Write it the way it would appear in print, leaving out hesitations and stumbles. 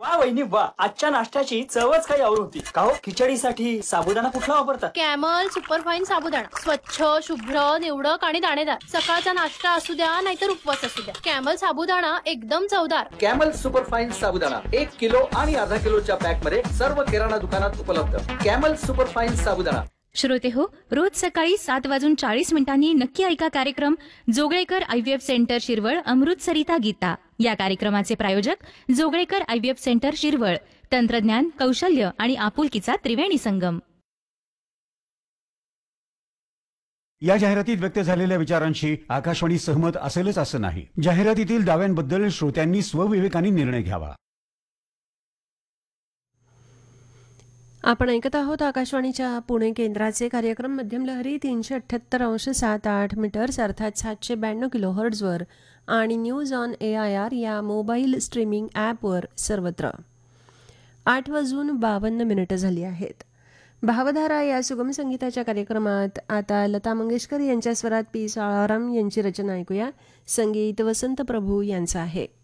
वा वहिनी वा, आजच्या नाश्त्याची चवच काही और होती. का हो, खिचडीसाठी साबुदाणा कुठला वापरता? कॅमल सुपरफाईन साबुदाणा. स्वच्छ, शुभ्र, निवडक आणि दाणेदार. सकाळचा नाश्ता असू द्या नाहीतर उपवास असू द्या, कॅमल साबुदाणा एकदम चवदार. कॅमल सुपरफाईन साबुदाणा 1 किलो आणि अर्धा किलोच्या पॅक मध्ये सर्व किराणा दुकानात उपलब्ध. कॅमल सुपरफाईन साबुदाणा. श्रोते हो, रोज सकाळी 7:40 नक्की ऐका कार्यक्रम जोगळेकर IVF सेंटर शिरवळ अमृत सरिता गीता. या कार्यक्रमाचे प्रायोजक जोगळेकर IVF सेंटर शिरवळ. तंत्रज्ञान, कौशल्य आणि आपुलकीचा त्रिवेणी संगम. या जाहिरातीत व्यक्त झालेल्या विचारांशी आकाशवाणी सहमत असेलच असं नाही. जाहिरातीतील दाव्यांबद्दल श्रोत्यांनी स्वविवेकाने निर्णय घ्यावा. आपण ऐकत आहोत आकाशवाणीच्या पुणे केंद्राचे कार्यक्रम. मध्यम लहरी 378.78 मीटर्स अर्थात 792 किलोहर्ट्झवर आणि न्यूज ऑन AIR या मोबाईल स्ट्रीमिंग ॲपवर सर्वत्र. 8:52 झाली आहेत. भावधारा या सुगम संगीताच्या कार्यक्रमात आता लता मंगेशकर यांच्या स्वरात P. साळाराम यांची रचना ऐकूया. संगीत वसंत प्रभू यांचं आहे.